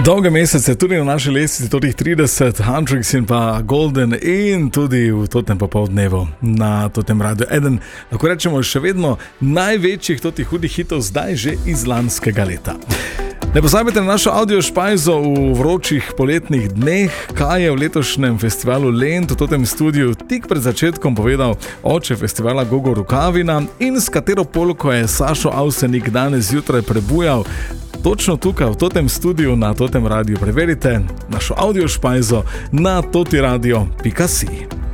Dolge mesece tudi na naši lestvici, totih 30, Huntrix in pa Golden in tudi v totem popoldnevu na totem radiju. Eden, lahko rečemo, še vedno največjih totih hudih hitov zdaj že iz lanskega leta. Ne pozabite na našo audio špajzo v vročih poletnih dneh, kaj je v letošnjem festivalu Lent v totem studiu tik pred začetkom povedal oče festivala Gogo Rukavina in s katero polko je Sašo Avsenik danes zjutraj prebujal. Točno tukaj v totem studiu na totem radiju preverite našo audio špajzo na totiradio.si.